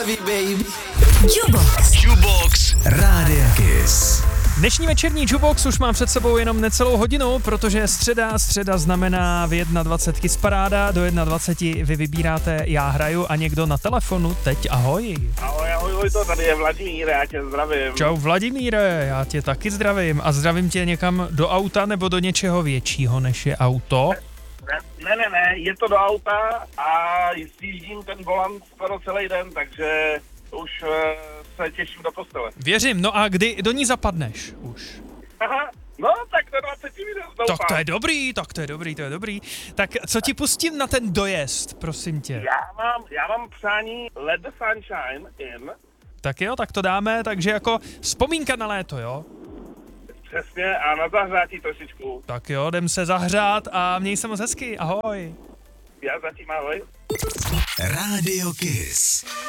love you, baby. Jukebox Rádia Kiss. Dnešní večerní Jukebox už mám před sebou jenom necelou hodinu, protože je středa znamená v 21 Kiss Paráda, do 21 vy vybíráte Já hraju a někdo na telefonu teď, ahoj. Ahoj, to tady je Vladimír, já tě zdravím. Čau Vladimíre, já tě taky zdravím a zdravím tě někam do auta nebo do něčeho většího než je auto? Ne, je to do auta a sjíždím ten volant skoro celý den, takže už se těším do postele. Věřím, no a kdy do ní zapadneš už? Aha, no tak to 20 minut doufám. Tak to je dobrý. Tak co ti pustím na ten dojezd, prosím tě? Já mám přání Let the Sunshine In. Tak jo, tak to dáme, takže jako vzpomínka na léto, jo? Přesně a na zahřátí trošičku. Tak jo, jdem se zahřát a měj se moc hezky, ahoj. Já zatím ahoj. Rádio Kiss.